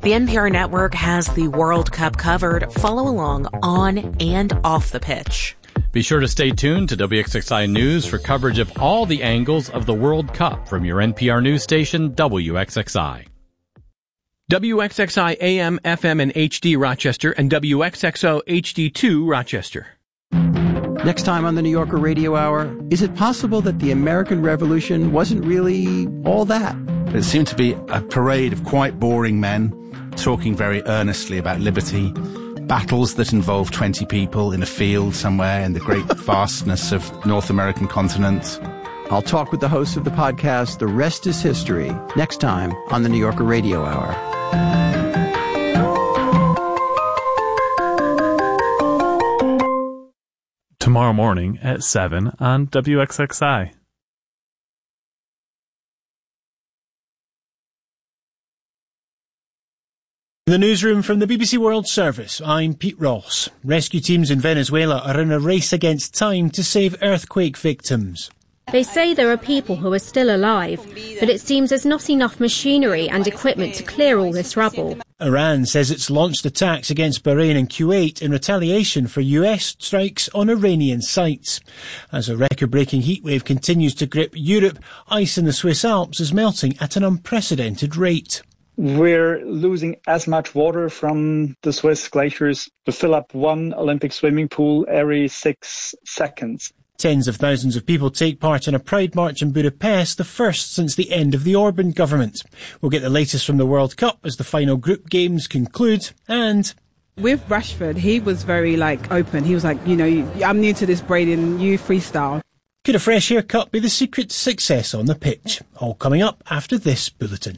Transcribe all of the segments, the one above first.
The NPR network has the World Cup covered. Follow along on and off the pitch. Be sure to stay tuned to WXXI News for coverage of all the angles of the World Cup from your NPR news station, WXXI. WXXI AM, FM, and HD Rochester, and WXXO HD2 Rochester. Next time on the New Yorker Radio Hour, is it possible that the American Revolution wasn't really all that? It seemed to be a parade of quite boring men talking very earnestly about liberty, battles that involve 20 people in a field somewhere in the great vastness of North American continent. I'll talk with the host of the podcast, The Rest is History, next time on the New Yorker Radio Hour. Tomorrow morning at 7 on WXXI. In the newsroom from the BBC World Service, I'm Pete Ross. Rescue teams in Venezuela are in a race against time to save earthquake victims. They say there are people who are still alive, but it seems there's not enough machinery and equipment to clear all this rubble. Iran says it's launched attacks against Bahrain and Kuwait in retaliation for US strikes on Iranian sites. As a record-breaking heatwave continues to grip Europe, ice in the Swiss Alps is melting at an unprecedented rate. We're losing as much water from the Swiss glaciers to fill up one Olympic swimming pool every 6 seconds. Tens of thousands of people take part in a Pride March in Budapest, the first since the end of the Orban government. We'll get the latest from the World Cup as the final group games conclude. And with Rashford, he was very open. He was like, I'm new to this braiding, you freestyle. Could a fresh haircut be the secret to success on the pitch? All coming up after this bulletin.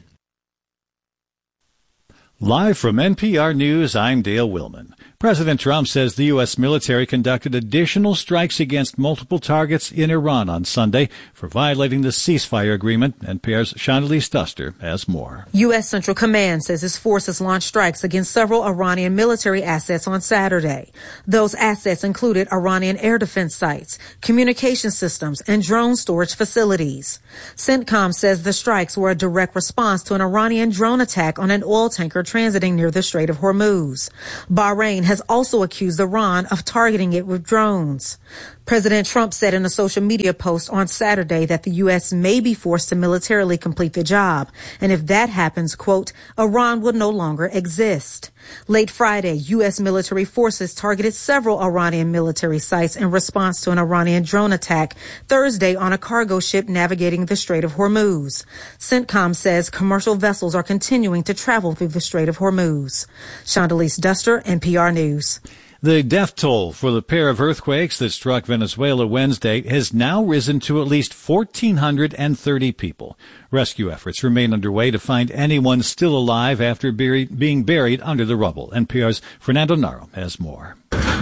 Live from NPR News, I'm Dale Willman. President Trump says the U.S. military conducted additional strikes against multiple targets in Iran on Sunday for violating the ceasefire agreement. NPR's Chandalise Duster has more. U.S. Central Command says its forces launched strikes against several Iranian military assets on Saturday. Those assets included Iranian air defense sites, communication systems, and drone storage facilities. CENTCOM says the strikes were a direct response to an Iranian drone attack on an oil tanker transiting near the Strait of Hormuz. Bahrain has also accused Iran of targeting it with drones. President Trump said in a social media post on Saturday that the U.S. may be forced to militarily complete the job. And if that happens, quote, Iran will no longer exist. Late Friday, U.S. military forces targeted several Iranian military sites in response to an Iranian drone attack Thursday on a cargo ship navigating the Strait of Hormuz. CENTCOM says commercial vessels are continuing to travel through the Strait of Hormuz. Chandalise Duster, NPR News. The death toll for the pair of earthquakes that struck Venezuela Wednesday has now risen to at least 1,430 people. Rescue efforts remain underway to find anyone still alive after being buried under the rubble. NPR's Fernando Naro has more.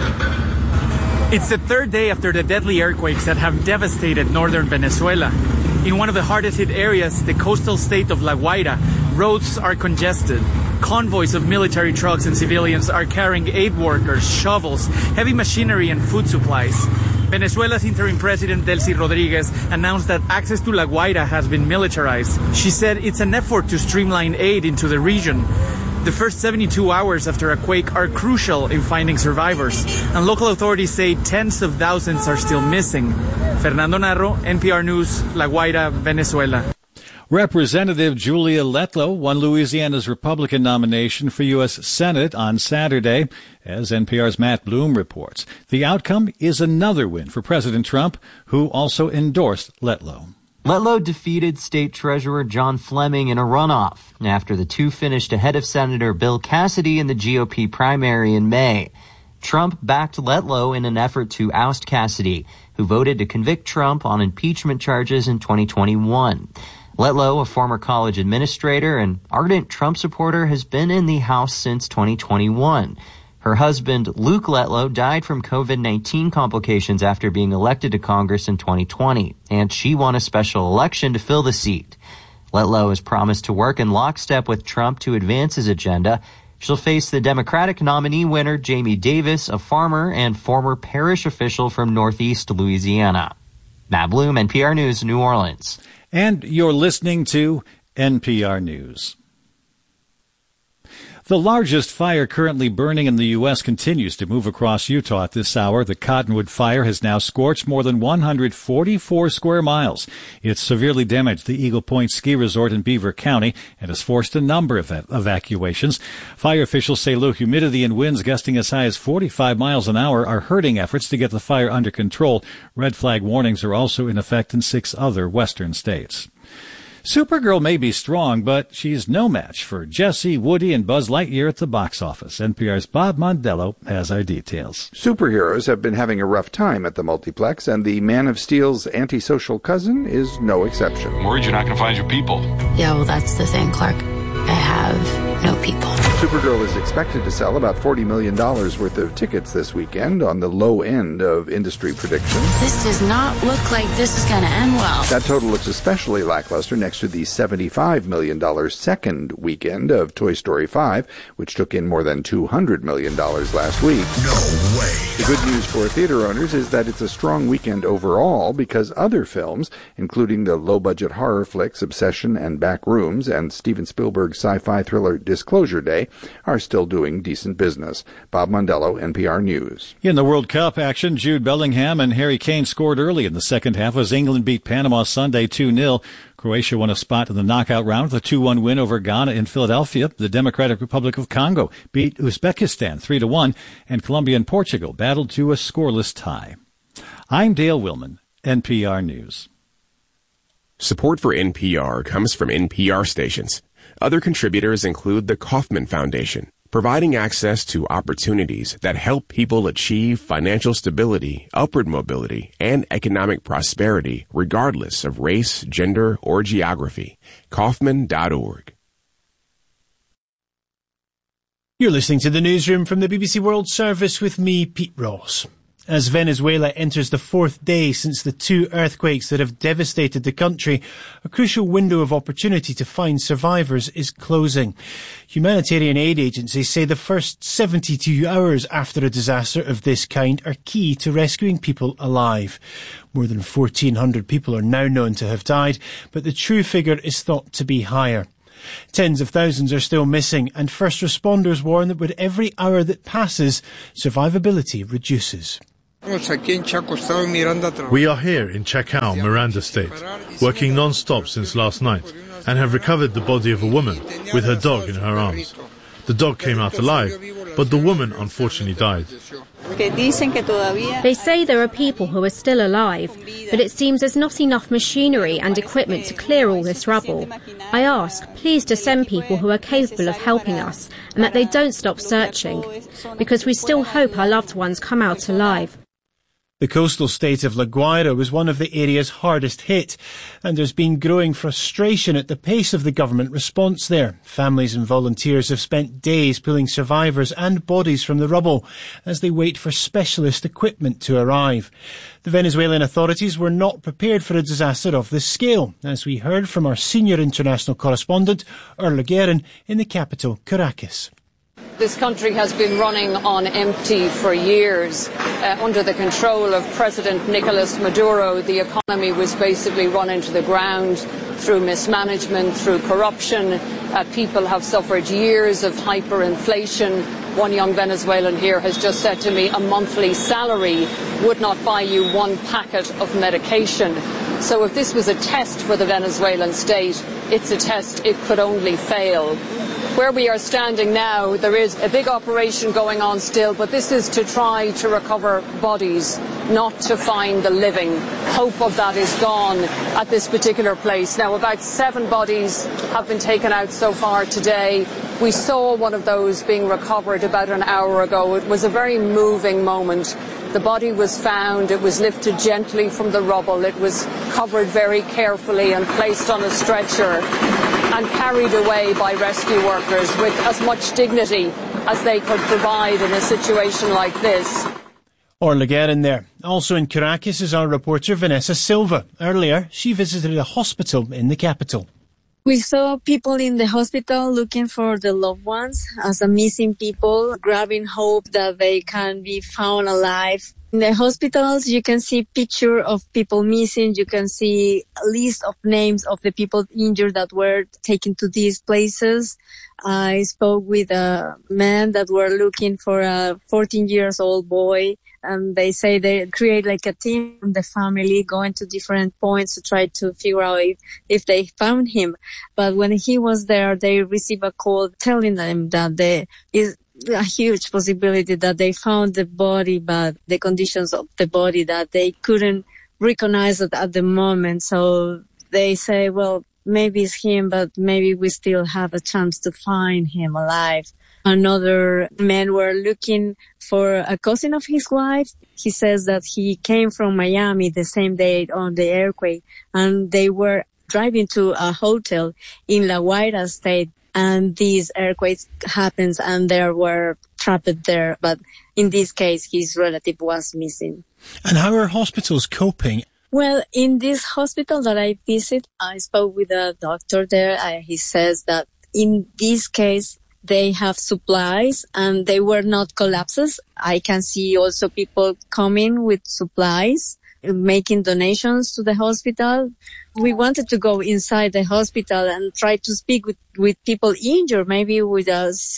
It's the third day after the deadly earthquakes that have devastated northern Venezuela. In one of the hardest hit areas, the coastal state of La Guaira, roads are congested. Convoys of military trucks and civilians are carrying aid workers, shovels, heavy machinery, and food supplies. Venezuela's interim president, Delcy Rodriguez, announced that access to La Guaira has been militarized. She said it's an effort to streamline aid into the region. The first 72 hours after a quake are crucial in finding survivors, and local authorities say tens of thousands are still missing. Fernando Narro, NPR News, La Guaira, Venezuela. Representative Julia Letlow won Louisiana's Republican nomination for U.S. Senate on Saturday. As NPR's Matt Bloom reports, the outcome is another win for President Trump, who also endorsed Letlow. Letlow defeated State Treasurer John Fleming in a runoff after the two finished ahead of Senator Bill Cassidy in the GOP primary in May. Trump backed Letlow in an effort to oust Cassidy, who voted to convict Trump on impeachment charges in 2021. Letlow, a former college administrator and ardent Trump supporter, has been in the House since 2021. Her husband, Luke Letlow, died from COVID-19 complications after being elected to Congress in 2020, and she won a special election to fill the seat. Letlow has promised to work in lockstep with Trump to advance his agenda. She'll face the Democratic nominee winner, Jamie Davis, a farmer and former parish official from Northeast Louisiana. Matt Bloom, NPR News, New Orleans. And you're listening to NPR News. The largest fire currently burning in the U.S. continues to move across Utah at this hour. The Cottonwood Fire has now scorched more than 144 square miles. It's severely damaged the Eagle Point Ski Resort in Beaver County and has forced a number of evacuations. Fire officials say low humidity and winds gusting as high as 45 miles an hour are hurting efforts to get the fire under control. Red flag warnings are also in effect in 6 other western states. Supergirl may be strong, but she's no match for Jessie, Woody, and Buzz Lightyear at the box office. NPR's Bob Mondello has our details. Superheroes have been having a rough time at the multiplex, and the Man of Steel's antisocial cousin is no exception. I'm worried you're not going to find your people. Yeah, well, that's the thing, Clark. I have no people. Supergirl is expected to sell about $40 million worth of tickets this weekend, on the low end of industry predictions. This does not look like this is going to end well. That total looks especially lackluster next to the $75 million second weekend of Toy Story 5, which took in more than $200 million last week. No way. The good news for theater owners is that it's a strong weekend overall because other films, including the low-budget horror flicks Obsession and Backrooms and Steven Spielberg's sci-fi thriller Disclosure Day, are still doing decent business. Bob Mondello, NPR News. In the World Cup action, Jude Bellingham and Harry Kane scored early in the second half as England beat Panama Sunday 2-0. Croatia won a spot in the knockout round with a 2-1 win over Ghana in Philadelphia. The Democratic Republic of Congo beat Uzbekistan 3-1, and Colombia and Portugal battled to a scoreless tie. I'm Dale Willman, NPR News. Support for NPR comes from NPR stations. Other contributors include the Kauffman Foundation, providing access to opportunities that help people achieve financial stability, upward mobility, and economic prosperity regardless of race, gender, or geography. Kauffman.org. You're listening to the newsroom from the BBC World Service with me, Pete Ross. As Venezuela enters the 4th day since the 2 earthquakes that have devastated the country, a crucial window of opportunity to find survivors is closing. Humanitarian aid agencies say the first 72 hours after a disaster of this kind are key to rescuing people alive. More than 1,400 people are now known to have died, but the true figure is thought to be higher. Tens of thousands are still missing, and first responders warn that with every hour that passes, survivability reduces. We are here in Chacao, Miranda State, working non-stop since last night, and have recovered the body of a woman with her dog in her arms. The dog came out alive, but the woman unfortunately died. They say there are people who are still alive, but it seems there's not enough machinery and equipment to clear all this rubble. I ask, please, to send people who are capable of helping us, and that they don't stop searching, because we still hope our loved ones come out alive. The coastal state of La Guaira was one of the area's hardest hit, and there's been growing frustration at the pace of the government response there. Families and volunteers have spent days pulling survivors and bodies from the rubble as they wait for specialist equipment to arrive. The Venezuelan authorities were not prepared for a disaster of this scale, as we heard from our senior international correspondent, Orla Guerin, in the capital, Caracas. This country has been running on empty for years. Under the control of President Nicolas Maduro, the economy was basically run into the ground through mismanagement, through corruption. People have suffered years of hyperinflation. One young Venezuelan here has just said to me, a monthly salary would not buy you one packet of medication. So if this was a test for the Venezuelan state, it's a test it could only fail. Where we are standing now, there is a big operation going on still, but this is to try to recover bodies, not to find the living. Hope of that is gone at this particular place. Now, about 7 bodies have been taken out so far today. We saw one of those being recovered about an hour ago. It was a very moving moment. The body was found, it was lifted gently from the rubble, it was covered very carefully and placed on a stretcher and carried away by rescue workers with as much dignity as they could provide in a situation like this. Orla Guerin there. Also in Caracas is our reporter Vanessa Silva. Earlier, she visited a hospital in the capital. We saw people in the hospital looking for their loved ones as missing people, grabbing hope that they can be found alive. In the hospitals, you can see picture of people missing. You can see a list of names of the people injured that were taken to these places. I spoke with a man that were looking for a 14-year-old boy, and they say they create like a team from the family going to different points to try to figure out if they found him. But when he was there, they received a call telling them that there is a huge possibility that they found the body, but the conditions of the body that they couldn't recognize it at the moment. So they say, well, maybe it's him, but maybe we still have a chance to find him alive. Another man were looking for a cousin of his wife. He says that he came from Miami the same day on the earthquake, and they were driving to a hotel in La Guaira state. And these earthquakes happens and they were trapped there. But in this case, his relative was missing. And how are hospitals coping? Well, in this hospital that I visit, I spoke with a doctor there. He says that in this case, they have supplies and they were not collapses. I can see also people coming with supplies, making donations to the hospital. We wanted to go inside the hospital and try to speak with people injured, maybe with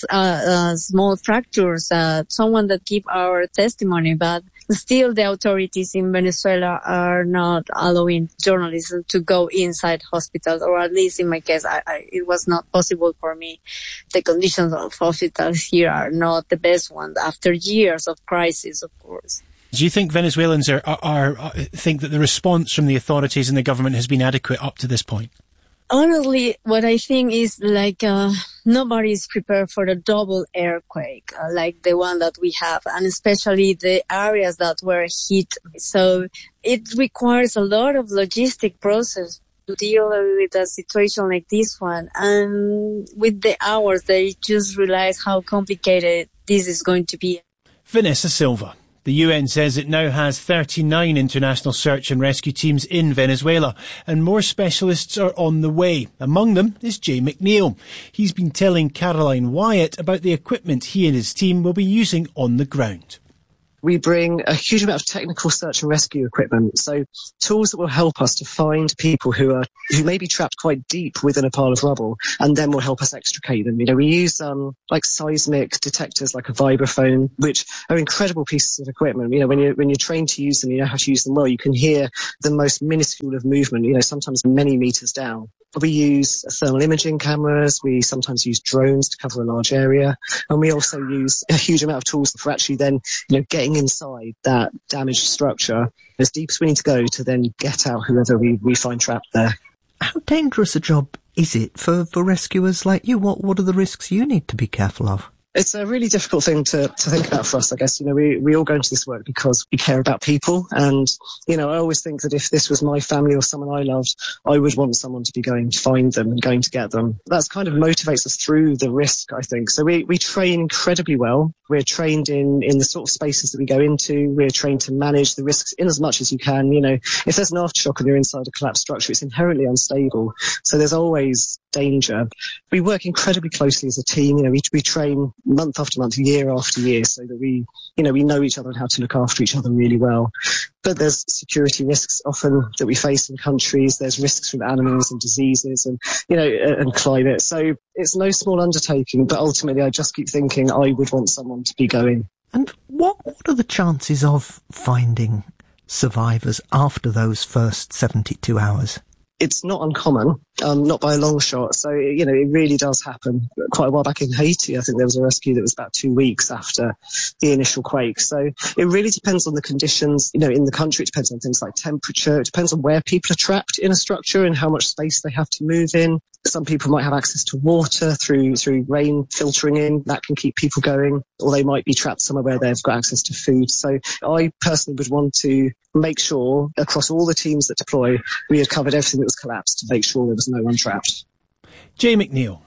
small fractures, someone that give our testimony, but still the authorities in Venezuela are not allowing journalists to go inside hospitals, or at least in my case, it was not possible for me. The conditions of hospitals here are not the best ones after years of crisis, of course. Do you think Venezuelans are think that the response from the authorities and the government has been adequate up to this point? Honestly, what I think is like nobody is prepared for a double earthquake like the one that we have, and especially the areas that were hit. So it requires a lot of logistic process to deal with a situation like this one. And with the hours, they just realize how complicated this is going to be. Vanessa Silva. The UN says it now has 39 international search and rescue teams in Venezuela, and more specialists are on the way. Among them is Jay McNeil. He's been telling Caroline Wyatt about the equipment he and his team will be using on the ground. We bring a huge amount of technical search and rescue equipment, so tools that will help us to find people who may be trapped quite deep within a pile of rubble, and then will help us extricate them. You know, we use like seismic detectors, like a vibraphone, which are incredible pieces of equipment. You know, when you're trained to use them, you know how to use them well. You can hear the most minuscule of movement. You know, sometimes many meters down. We use thermal imaging cameras. We sometimes use drones to cover a large area, and we also use a huge amount of tools for actually then, you know, getting inside that damaged structure as deep as we need to go to then get out whoever we find trapped there. How dangerous a job is it for rescuers like you? What are the risks you need to be careful of? It's a really difficult thing to think about for us, I guess. You know, we all go into this work because we care about people. And, you know, I always think that if this was my family or someone I loved, I would want someone to be going to find them and going to get them. That's kind of motivates us through the risk, I think. So we train incredibly well. We're trained in the sort of spaces that we go into. We're trained to manage the risks in as much as you can. You know, if there's an aftershock and you're inside a collapsed structure, it's inherently unstable. So there's always danger. We work incredibly closely as a team. You know, we train month after month, year after year, so that we know each other and how to look after each other really well. But there's security risks often that we face in countries. There's risks from animals and diseases and, you know, and climate. So it's no small undertaking, but ultimately I just keep thinking I would want someone to be going. And what are the chances of finding survivors after those first 72 hours? It's not uncommon, not by a long shot. So, you know, it really does happen. Quite a while back in Haiti, I think there was a rescue that was about 2 weeks after the initial quake. So it really depends on the conditions, you know, in the country. It depends on things like temperature. It depends on where people are trapped in a structure and how much space they have to move in. Some people might have access to water through rain filtering in. That can keep people going. Or they might be trapped somewhere where they've got access to food. So I personally would want to make sure across all the teams that deploy, we had covered everything that was collapsed to make sure there was no one trapped. Jay McNeil.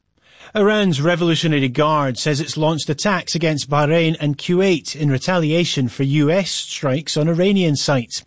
Iran's Revolutionary Guard says it's launched attacks against Bahrain and Kuwait in retaliation for US strikes on Iranian sites.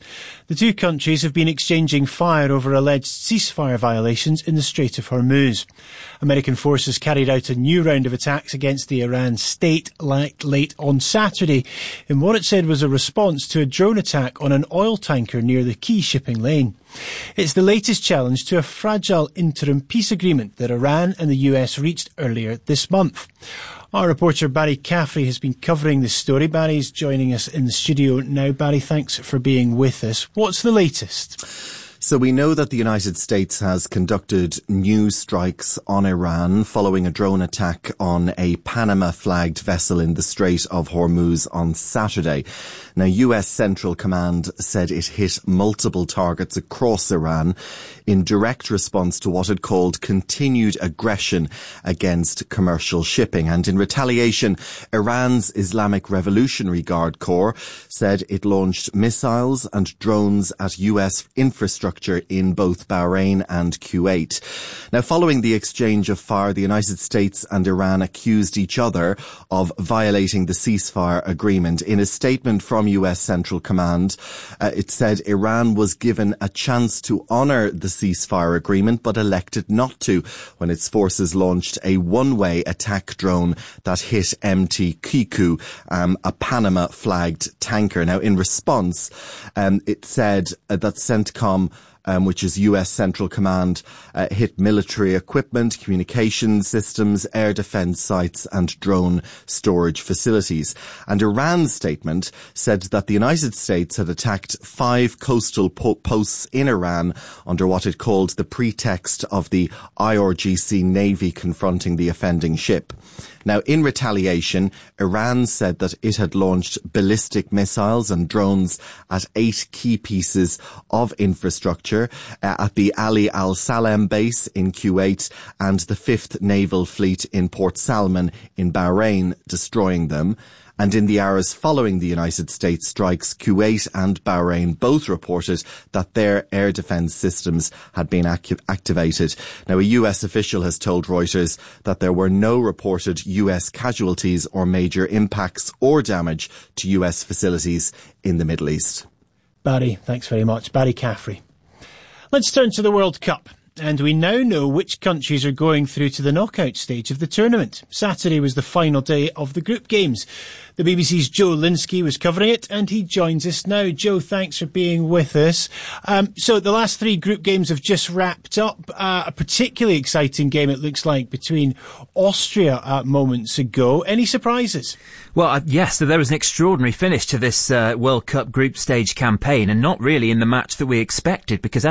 The two countries have been exchanging fire over alleged ceasefire violations in the Strait of Hormuz. American forces carried out a new round of attacks against the Iran state late on Saturday in what it said was a response to a drone attack on an oil tanker near the key shipping lane. It's the latest challenge to a fragile interim peace agreement that Iran and the US reached earlier this month. Our reporter Barry Caffrey has been covering this story. Barry's joining us in the studio now. Barry, thanks for being with us. What's the latest? So we know that the United States has conducted new strikes on Iran following a drone attack on a Panama-flagged vessel in the Strait of Hormuz on Saturday. Now, US Central Command said it hit multiple targets across Iran in direct response to what it called continued aggression against commercial shipping. And in retaliation, Iran's Islamic Revolutionary Guard Corps said it launched missiles and drones at US infrastructure in both Bahrain and Kuwait. Now, following the exchange of fire, the United States and Iran accused each other of violating the ceasefire agreement. In a statement from US Central Command, it said Iran was given a chance to honour the ceasefire agreement but elected not to when its forces launched a one-way attack drone that hit MT Kiku, a Panama-flagged tanker. Now, in response, it said that CENTCOM, which is US Central Command, hit military equipment, communication systems, air defence sites and drone storage facilities. And Iran's statement said that the United States had attacked 5 coastal posts in Iran under what it called the pretext of the IRGC Navy confronting the offending ship. Now, in retaliation, Iran said that it had launched ballistic missiles and drones at 8 key pieces of infrastructure at the Ali Al Salem base in Kuwait and the 5th Naval Fleet in Port Salman in Bahrain, destroying them. And in the hours following the United States strikes, Kuwait and Bahrain both reported that their air defence systems had been activated. Now, a US official has told Reuters that there were no reported US casualties or major impacts or damage to US facilities in the Middle East. Barry, thanks very much. Barry Caffrey. Let's turn to the World Cup. And we now know which countries are going through to the knockout stage of the tournament. Saturday was the final day of the group games. The BBC's Joe Linsky was covering it, and he joins us now. Joe, thanks for being with us. So the last 3 group games have just wrapped up. A particularly exciting game, it looks like, between Austria moments ago. Any surprises? Well, yes, so there was an extraordinary finish to this World Cup group stage campaign, and not really in the match that we expected, because